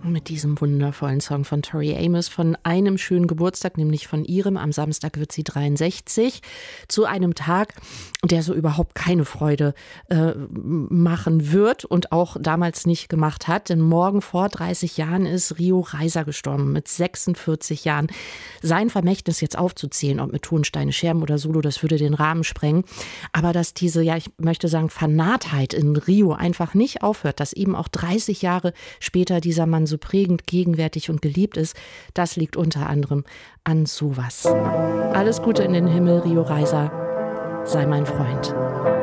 Mit diesem wundervollen Song von Tori Amos von einem schönen Geburtstag, nämlich von ihrem. Am Samstag wird sie 63. Zu einem Tag, der so überhaupt keine Freude machen wird und auch damals nicht gemacht hat. Denn morgen vor 30 Jahren ist Rio Reiser gestorben, mit 46 Jahren. Sein Vermächtnis jetzt aufzuzählen, ob mit Tonsteine, Scherben oder Solo, das würde den Rahmen sprengen. Aber dass diese, ja, ich möchte sagen, Vernarrtheit in Rio einfach nicht aufhört, dass eben auch 30 Jahre später dieser Mann so prägend, gegenwärtig und geliebt ist, das liegt unter anderem an sowas. Alles Gute in den Himmel, Rio Reiser, sei mein Freund.